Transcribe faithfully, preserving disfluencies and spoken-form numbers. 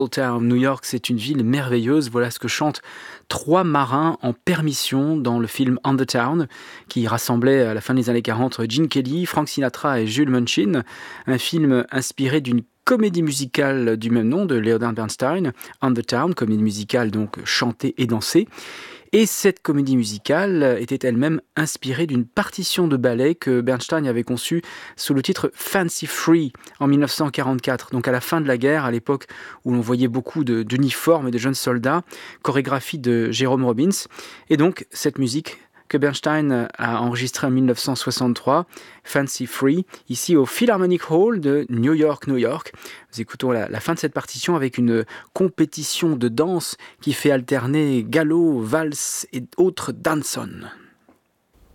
Old Town, New York, c'est une ville merveilleuse. Voilà ce que chantent trois marins en permission dans le film On the Town, qui rassemblait à la fin des années quarante Gene Kelly, Frank Sinatra et Jules Munchin. Un film inspiré d'une comédie musicale du même nom de Leonard Bernstein, On the Town, comédie musicale donc chantée et dansée. Et cette comédie musicale était elle-même inspirée d'une partition de ballet que Bernstein avait conçue sous le titre Fancy Free en dix-neuf cent quarante-quatre, donc à la fin de la guerre, à l'époque où l'on voyait beaucoup de, d'uniformes et de jeunes soldats, chorégraphie de Jérôme Robbins. Et donc cette musique que Bernstein a enregistrée en dix-neuf cent soixante-trois, Fancy Free, ici au Philharmonic Hall de New York, New York. Nous écoutons la, la fin de cette partition avec une compétition de danse qui fait alterner galop, valse et autres danson.